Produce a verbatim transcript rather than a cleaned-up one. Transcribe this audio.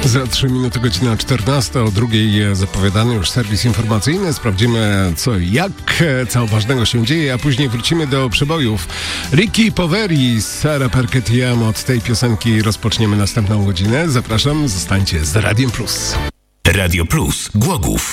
Za trzy minuty godzina czternasta, o drugiej zapowiadany już serwis informacyjny. Sprawdzimy co i jak, co ważnego się dzieje, a później wrócimy do przebojów. Ricky Poveri, Sara Perquetiam. Od tej piosenki rozpoczniemy następną godzinę. Zapraszam, zostańcie z Radiem Plus. Radio Plus, Głogów.